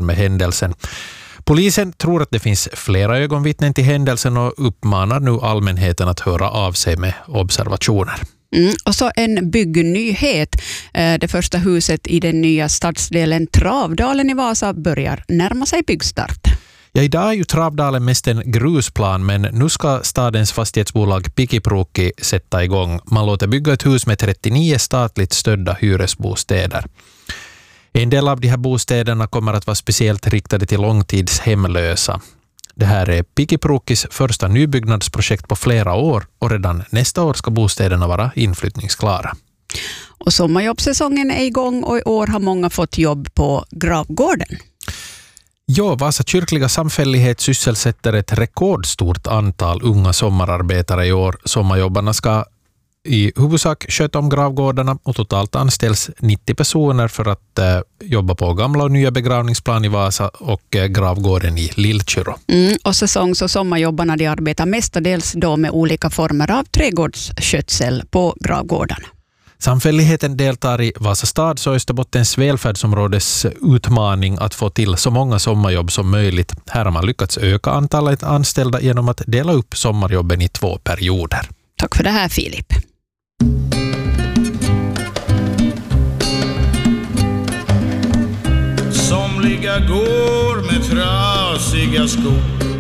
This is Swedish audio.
samband med händelsen. Polisen tror att det finns flera ögonvittnen till händelsen och uppmanar nu allmänheten att höra av sig med observationer. Och så en byggnyhet. Det första huset i den nya stadsdelen Travdalen i Vasa börjar närma sig byggstart. Ja, idag är ju Travdalen mest en grusplan, men nu ska stadens fastighetsbolag Pikipruukki sätta igång. Man låter bygga ett hus med 39 statligt stödda hyresbostäder. En del av de här bostäderna kommer att vara speciellt riktade till långtidshemlösa. Det här är Pikipruukkis första nybyggnadsprojekt på flera år och redan nästa år ska bostäderna vara inflyttningsklara. Och sommarjobbsäsongen är igång och i år har många fått jobb på Gravgården. Ja, Vasa kyrkliga samfällighet sysselsätter ett rekordstort antal unga sommararbetare i år. Sommarjobbarna ska i huvudsak sköta om gravgårdarna och totalt anställs 90 personer för att jobba på gamla och nya begravningsplan i Vasa och gravgården i Lillkyrå. Och säsongs- och sommarjobbarna de arbetar mestadels då med olika former av trädgårdsskötsel på gravgårdarna. Samfälligheten deltar i Vasa stads och Österbottens välfärdsområdes utmaning att få till så många sommarjobb som möjligt. Här har man lyckats öka antalet anställda genom att dela upp sommarjobben i 2 perioder. Tack för det här, Filip. Somliga går med trasiga skor,